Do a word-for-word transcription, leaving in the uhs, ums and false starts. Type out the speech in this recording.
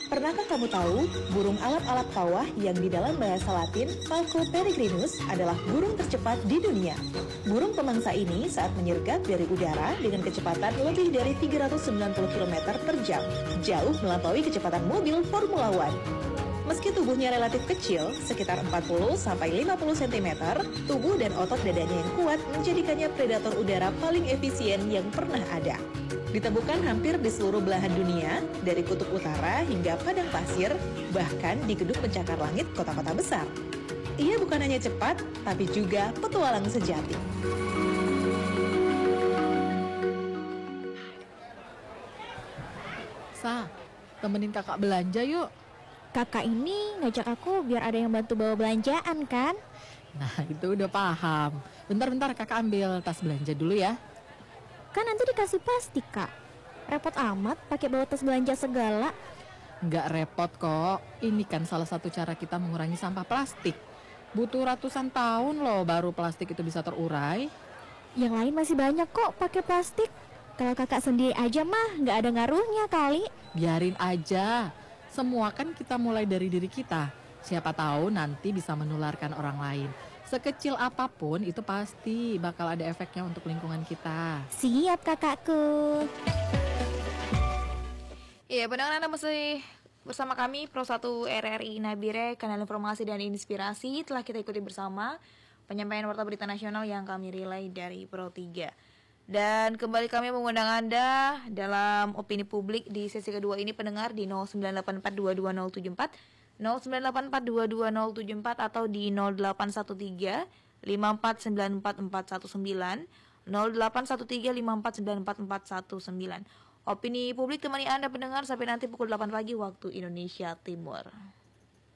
Pernahkah kamu tahu, burung alap-alap kawah yang di dalam bahasa Latin Falco peregrinus adalah burung tercepat di dunia. Burung pemangsa ini saat menyergap dari udara dengan kecepatan lebih dari tiga ratus sembilan puluh kilometer per jam, jauh melampaui kecepatan mobil Formula One. Meski tubuhnya relatif kecil, sekitar empat puluh sampai lima puluh sentimeter, tubuh dan otot dadanya yang kuat menjadikannya predator udara paling efisien yang pernah ada. Ditemukan hampir di seluruh belahan dunia, dari kutub utara hingga padang pasir, bahkan di gedung pencakar langit kota-kota besar. Ia bukan hanya cepat, tapi juga petualang sejati. Sa, temenin kakak belanja yuk. Kakak ini ngajak aku biar ada yang bantu bawa belanjaan kan? Nah, itu udah paham. Bentar-bentar kakak ambil tas belanja dulu ya. Kan nanti dikasih plastik, Kak. Repot amat pakai bawa tas belanja segala. Nggak repot kok. Ini kan salah satu cara kita mengurangi sampah plastik. Butuh ratusan tahun loh baru plastik itu bisa terurai. Yang lain masih banyak kok pakai plastik. Kalau kakak sendiri aja mah nggak ada ngaruhnya kali. Biarin aja. Semua kan kita mulai dari diri kita. Siapa tahu nanti bisa menularkan orang lain. Sekecil apapun itu pasti bakal ada efeknya untuk lingkungan kita. Siap kakakku. Iya, pendengar Anda masih bersama kami Pro satu R R I Nabire, kanal informasi dan inspirasi. Telah kita ikuti bersama penyampaian warta berita nasional yang kami relay dari Pro tiga. Dan kembali kami mengundang Anda dalam opini publik di sesi kedua ini, pendengar di nol sembilan delapan empat dua dua nol tujuh empat nol sembilan delapan empat dua dua nol tujuh empat atau di nol delapan satu tiga lima empat sembilan empat empat satu sembilan nol delapan satu tiga lima empat sembilan empat empat satu sembilan. Opini publik temani Anda pendengar sampai nanti pukul delapan pagi waktu Indonesia Timur.